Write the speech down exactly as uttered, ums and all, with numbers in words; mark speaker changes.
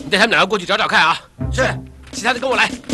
Speaker 1: 你带他们两个过去找找看啊。
Speaker 2: 是，
Speaker 1: 其他的跟我来。